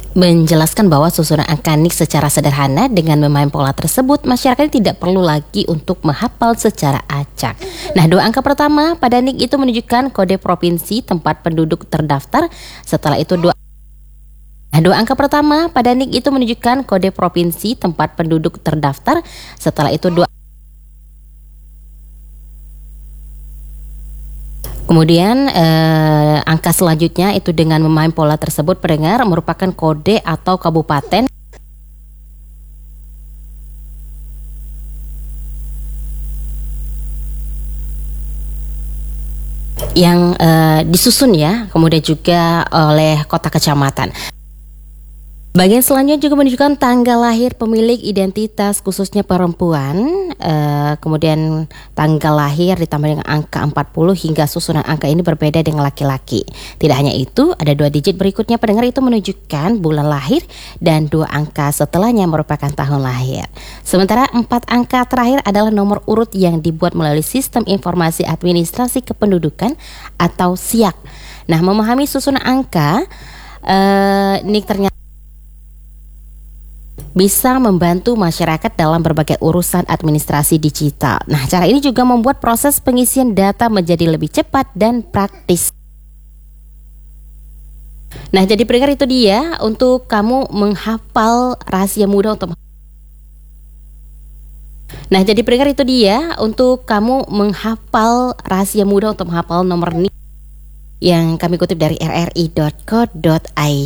menjelaskan bahwa susunan angka NIK secara sederhana. Dengan memahami pola tersebut, masyarakat tidak perlu lagi untuk menghafal secara acak. Nah, 2 angka pertama pada NIK itu menunjukkan kode provinsi tempat penduduk terdaftar. Setelah itu 2 angka pertama pada NIK itu menunjukkan kode provinsi tempat penduduk terdaftar. Setelah itu kemudian angka selanjutnya itu dengan memahami pola tersebut, pendengar, merupakan kode atau kabupaten yang disusun ya, kemudian juga oleh kota kecamatan. Bagian selanjutnya juga menunjukkan tanggal lahir pemilik identitas khususnya perempuan, kemudian tanggal lahir ditambah dengan angka 40 hingga susunan angka ini berbeda dengan laki-laki. Tidak hanya itu, ada 2 digit berikutnya pendengar itu menunjukkan bulan lahir dan 2 angka setelahnya merupakan tahun lahir. Sementara 4 angka terakhir adalah nomor urut yang dibuat melalui Sistem Informasi Administrasi Kependudukan atau SIAK. Nah, memahami susunan angka NIK ternyata bisa membantu masyarakat dalam berbagai urusan administrasi digital. Nah, cara ini juga membuat proses pengisian data menjadi lebih cepat dan praktis. Nah, jadi pendengar, itu dia untuk kamu menghafal rahasia mudah untuk menghafal nomor NIK yang kami kutip dari rri.co.id.